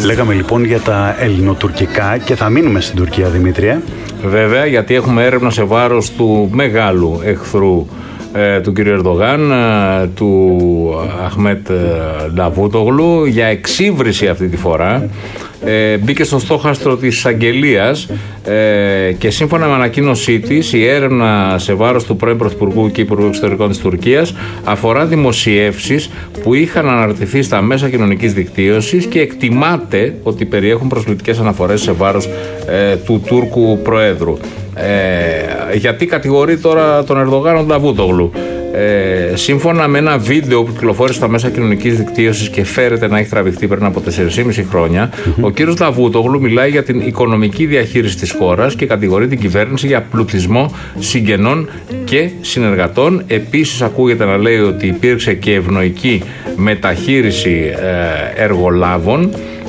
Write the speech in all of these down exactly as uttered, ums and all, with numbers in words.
Λέγαμε λοιπόν για τα ελληνοτουρκικά και θα μείνουμε στην Τουρκία, Δημήτρια. Βέβαια, γιατί έχουμε έρευνα σε βάρος του μεγάλου εχθρού ε, του κ. Ερντογάν, ε, του Αχμέτ Νταβούτογλου, για εξύβριση αυτή τη φορά. Ε, μπήκε στο στόχαστρο της εισαγγελίας ε, και σύμφωνα με ανακοίνωσή της, η έρευνα σε βάρος του πρώην Πρωθυπουργού και Υπουργού Εξωτερικών της Τουρκίας αφορά δημοσιεύσεις που είχαν αναρτηθεί στα μέσα κοινωνικής δικτύωσης και εκτιμάται ότι περιέχουν προσβλητικές αναφορές σε βάρος ε, του Τούρκου Προέδρου. Ε, γιατί κατηγορεί τώρα τον Ερντογάν ο Νταβούτογλου? Ε, σύμφωνα με ένα βίντεο που κυκλοφόρησε στα μέσα κοινωνικής δικτύωσης και φέρεται να έχει τραβηχτεί πριν από τέσσερα και μισό χρόνια, mm-hmm. ο κύριος Νταβούτογλου μιλάει για την οικονομική διαχείριση της χώρας και κατηγορεί την κυβέρνηση για πλουτισμό συγγενών και συνεργατών. Επίσης ακούγεται να λέει ότι υπήρξε και ευνοϊκή μεταχείριση ε, εργολάβων.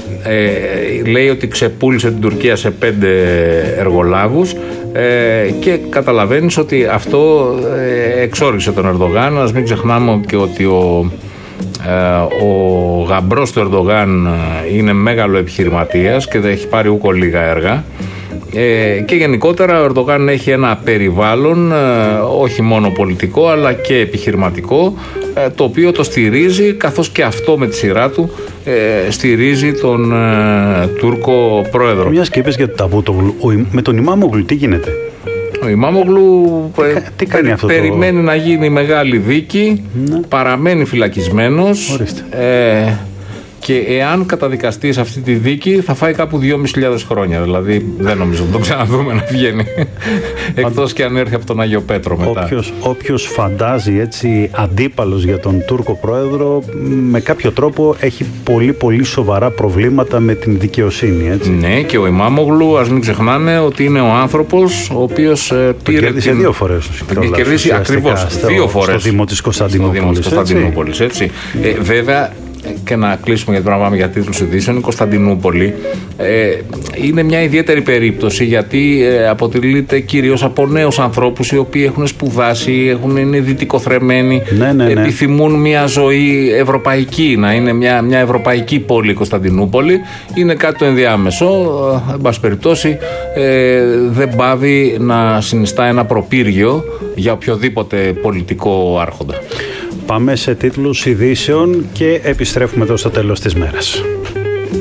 Ε, λέει ότι ξεπούλησε την Τουρκία σε πέντε εργολάβους ε, και καταλαβαίνεις ότι αυτό ε, εξόριξε τον Ερντογάν. Ας μην ξεχνάμε και ότι ο, ε, ο γαμπρός του Ερντογάν είναι μέγαλο επιχειρηματίας και δεν έχει πάρει ούκο λίγα έργα. Ε, και γενικότερα ο Ερντογάν έχει ένα περιβάλλον ε, όχι μόνο πολιτικό αλλά και επιχειρηματικό, ε, το οποίο το στηρίζει, καθώς και αυτό με τη σειρά του ε, στηρίζει τον ε, Τούρκο πρόεδρο. Μιας και είπες για τον Νταβούτογλου, με τον Ιμάμογλου τι γίνεται? Ο Ιμάμογλου τι, κα, τι κάνει αυτό περιμένει το... να γίνει μεγάλη δίκη, ναι. Παραμένει φυλακισμένος. Ε, και εάν καταδικαστεί σε αυτή τη δίκη θα φάει κάπου δυόμισι χιλιάδες χρόνια. Δηλαδή δεν νομίζω να τον ξαναδούμε να βγαίνει. Εκτός και αν έρθει από τον Άγιο Πέτρο μετά. Όποιος, όποιος φαντάζει έτσι αντίπαλος για τον Τούρκο πρόεδρο, με κάποιο τρόπο έχει πολύ πολύ σοβαρά προβλήματα με την δικαιοσύνη. Έτσι. Ναι, και ο Ιμάμογλου, ας μην ξεχνάμε ότι είναι ο άνθρωπος ο οποίος ε, πήρε. Τον κέρδισε την... δύο φορές. Τον έχει κερδίσει ακριβώς δύο φορές. Στο Δήμο της Κωνσταντινούπολης. Έτσι. Ε, βέβαια. Και να κλείσουμε γιατί πρέπει να πάμε για τίτλους ειδήσεων. Η Κωνσταντινούπολη ε, είναι μια ιδιαίτερη περίπτωση, γιατί ε, αποτελείται κυρίως από νέους ανθρώπους οι οποίοι έχουν σπουδάσει, έχουν, είναι δυτικοθρεμμένοι, ναι, ναι, ναι. επιθυμούν μια ζωή ευρωπαϊκή, να είναι μια, μια ευρωπαϊκή πόλη η Κωνσταντινούπολη. Είναι κάτι το ενδιάμεσο. Εν πάση περιπτώσει, ε, δεν πάβει να συνιστά ένα προπύργιο για οποιοδήποτε πολιτικό άρχοντα. Πάμε σε τίτλους ειδήσεων και επιστρέφουμε εδώ στο τέλος της μέρας.